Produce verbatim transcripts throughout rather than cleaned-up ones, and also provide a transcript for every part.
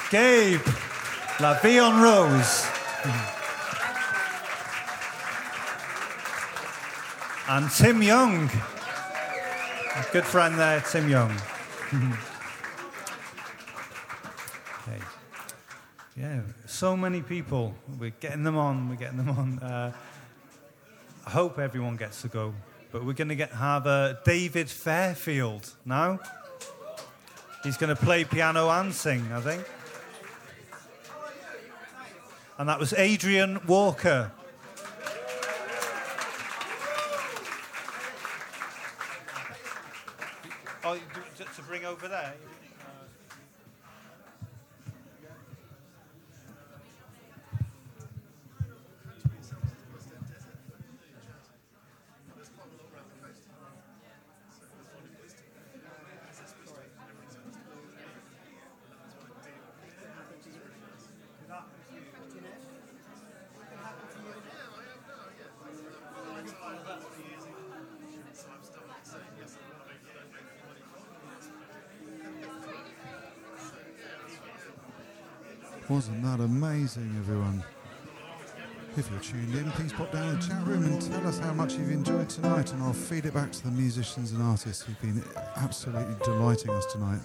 Gabe, La Vie en Rose. And Tim Young. A good friend there, Tim Young. Okay. Yeah, so many people. We're getting them on, we're getting them on. Uh, I hope everyone gets to go. But we're going to get have uh, David Fairfield now. He's going to play piano and sing, I think. And that was Adrian Walker. Oh, to bring over there? Wasn't that amazing, everyone? If you're tuned in, please pop down the chat room and tell us how much you've enjoyed tonight, and I'll feed it back to the musicians and artists who've been absolutely delighting us tonight.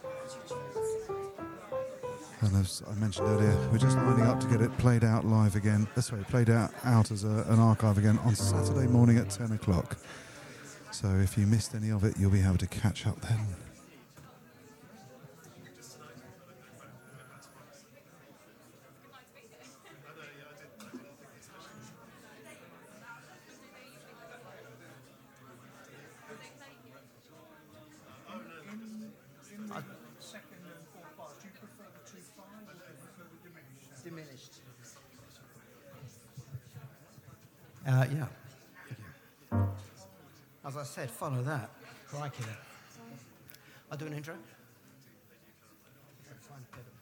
And as I mentioned earlier, we're just lining up to get it played out live again. That's right, played out, out as a, an archive again on Saturday morning at ten o'clock. So if you missed any of it, you'll be able to catch up then. Uh, yeah. Thank you. As I said, follow that. Crikey, that. I'll do an intro. Find a bit of